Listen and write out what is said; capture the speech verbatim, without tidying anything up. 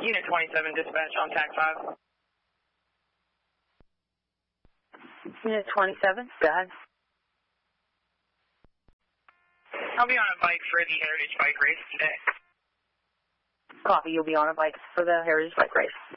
Unit twenty-seven, dispatch on T A C five. Unit twenty-seven, go ahead. I'll be on a bike for the Heritage Bike Race today. Copy, you'll be on a bike for the Heritage Bike Race.